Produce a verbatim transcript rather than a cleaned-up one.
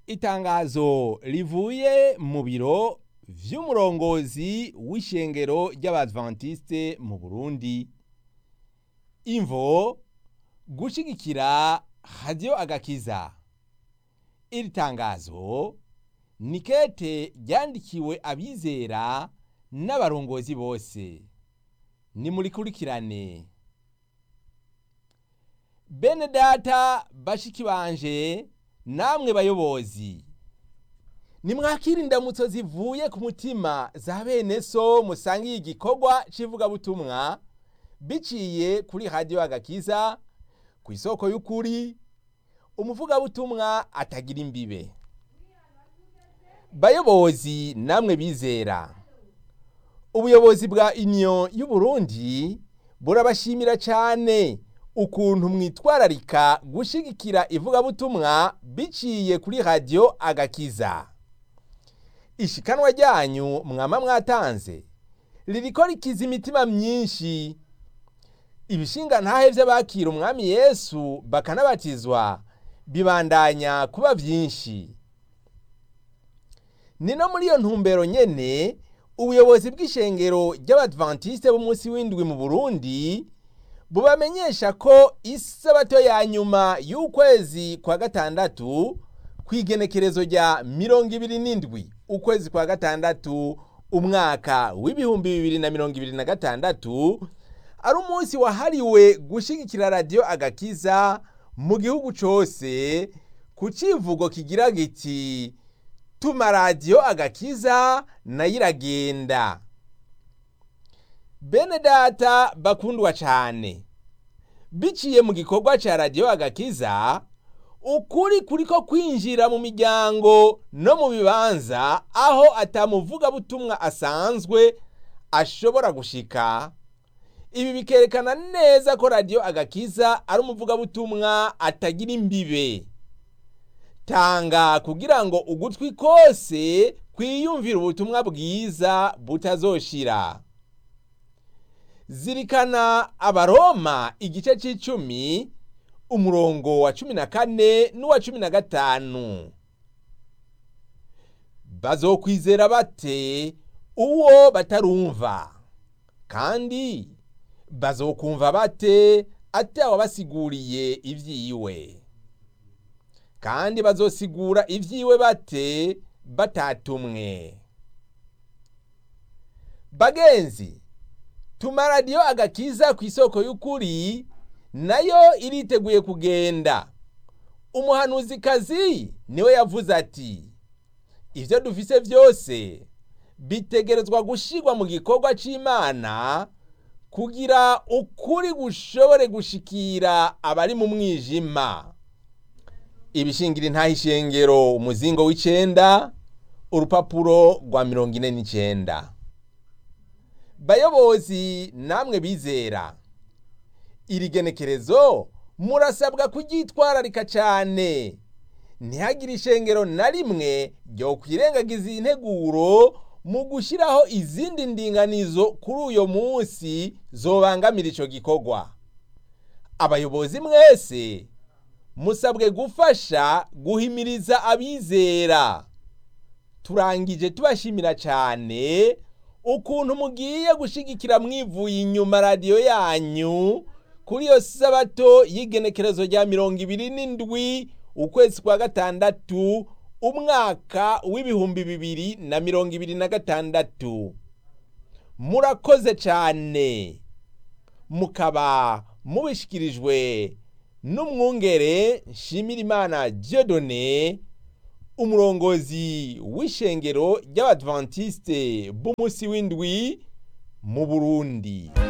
Itangazo rivuye mu biro vy'umurongozi w'ishengero ry'Abadventiste mu Burundi. Imvo: gushigikira Radio Agakiza. Iri tangazo ni kete ryandikiwe abizera n'abarongozi bose. Nimurikurikirane. Bene data bashiki banje, namwe bayobozi, nimwakira indamutso zivuye ku mutima za bene so musangiye igikorwa c'ivugabutumwa biciye kuri Radio Agakiza, ku isoko y'ukuri, umuvugabutumwa atagira imbibe. Bayobozi namwe bizera, ubuyobozi bwa Union y'u Burundi burabashimira cyane ukuntu mwitwararika gushigikira ivugabutumwa biciye kuri Radio Agakiza. Ishikanwa ryanyu mwama mwatanze ririko rikiza imitima myinshi. Ibishinga ntahe vy'abakira umwami Yesu bakanabatizwa bibandanya kuba vyinshi. Nino muri iyo ntumbero nyene ubuyobozi bw'ishengero ry'Abadventiste b'umunsi w'indwi mu Burundi bubamenyesha ko isabato ya nyuma y'ukwezi kwa gatandatu kw'igenekerezo rya mirongo ibiri n'indwi ukwezi kwa gatandatu umwaka w'ibihumbi bibiri na mirongo ibiri na gatandatu ari umunsi wahariwe gushigikira Radio Agakiza mu gihugu cose, ku civugo kigira giti tuma Radio Agakiza nayo iragenda. Bene data bakundwa cane, biciye mu gikorwa ca Radio Agakiza, ukuri kuriko kwinjira mu miryango no mu bibanza aho atamuvuga butumwa asanzwe ashobora gushika. Ibi bikerekana neza ko Radio Agakiza ari umuvuga butumwa atagira imbibe. Tanga kugira ngo ugutwi kose kwiyumvira ubutumwa bwiza butazoshira. Zirikana Abaroma igice c'icumi umurongo wa cumi na kane n'uwa cumi na gatanu. Bazokwizera bate uwo batarumva? Kandi bazokumva bate atawe basiguriye ivyiwe? Kandi bazosigura ivyiwe bate batatumwe? Bagenzi, tuma Radio Agakiza ku isoko y'ukuri nayo iriteguye kugenda. Umuhanuzikazi niwe yavuze ati, ivyo dufise vyose bitegerezwa gushirwa mu gikorwa c'Imana kugira ukuri gushobore gushikira abari mu mwijima. Ibishingira intahe ishengero umuzingo w'icenda urupapuro rwa mirongo ine n'icenda. Bayobozi namwe bizera, iri genekerezo murasabwa kuryitwararika cane. Ntihagire ishengero na rimwe ryo kwirengagiza integuro mu gushiraho izindi ndinganizo kuri uyo munsi zobangamira ico gikorwa. Abayobozi mwese musabwe gufasha guhimiriza abizera. Turangije tubashimira cane ukuntu mugiye gushigikira mwivuye inyuma radio yanyu kuri iyo sabato y'igenekerezo rya mirongo ibiri n'indwi ukwezi kwa gatandatu umwaka w'ibihumbi bibiri na mirongo ibiri na gatandatu. Murakoze cane. Mukaba mubishikirijwe n'umwungere Nshimirimana Dieudonné, umurongozi w'ishengero ry'Abadventiste b'umunsi w'indwi mu Burundi.